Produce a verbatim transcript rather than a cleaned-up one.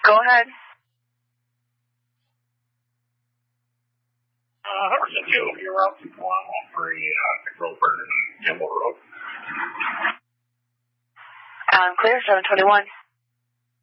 Go ahead. Uh, Harrison two, you're out to one one three, uh, control burn, Kimball Road. Um, clear, seven twenty-one.